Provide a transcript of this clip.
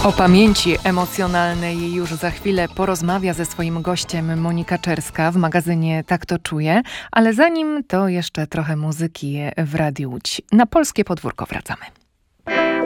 O pamięci emocjonalnej już za chwilę porozmawia ze swoim gościem Monika Czerska w magazynie Tak to czuję, ale zanim to jeszcze trochę muzyki w Radiu Łódź. Na Polskie Podwórko wracamy.